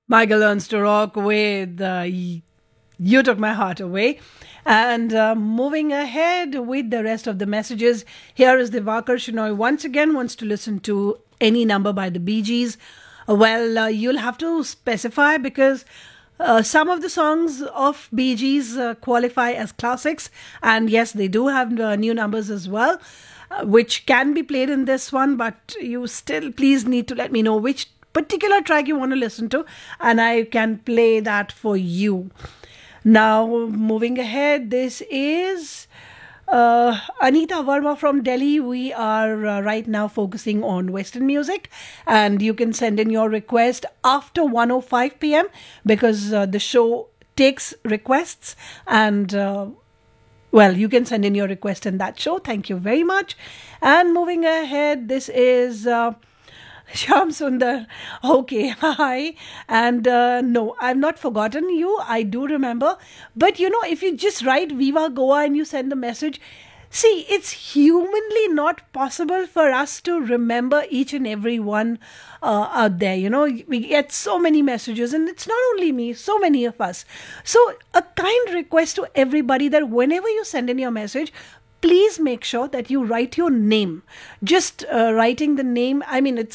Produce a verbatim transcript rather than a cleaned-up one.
Michael Learns to Rock with uh, Y- You Took My Heart Away. And uh, moving ahead with the rest of the messages, here is Divakar Shinoy once again wants to listen to Any Number by the Bee Gees. Uh, well, uh, you'll have to specify because uh, some of the songs of Bee Gees uh, qualify as classics, and yes, they do have uh, new numbers as well, uh, which can be played in this one, but you still please need to let me know which particular track you want to listen to, and I can play that for you. Now, moving ahead, this is uh, Anita Verma from Delhi. We are uh, right now focusing on Western music, and you can send in your request after one oh five p.m. because uh, the show takes requests, and uh, well, you can send in your request in that show. Thank you very much. And moving ahead, this is uh, Sham Sundar. Okay, hi. And uh, no, I've not forgotten you. I do remember. But you know, if you just write Viva Goa and you send the message, see, it's humanly not possible for us to remember each and every one uh, out there. You know, we get so many messages, and it's not only me, so many of us. So, a kind request to everybody that whenever you send in your message, please make sure that you write your name. Just uh, writing the name, I mean, it's